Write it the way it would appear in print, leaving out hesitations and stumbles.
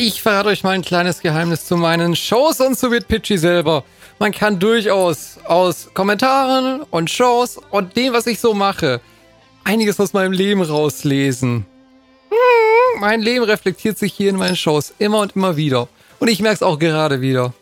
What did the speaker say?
Ich verrate euch mal ein kleines Geheimnis zu meinen Shows und zu Vidpitchy selber. Man kann durchaus aus Kommentaren und Shows und dem, was ich so mache, einiges aus meinem Leben rauslesen. Mein Leben reflektiert sich hier in meinen Shows immer und immer wieder. Und ich merke es auch gerade wieder.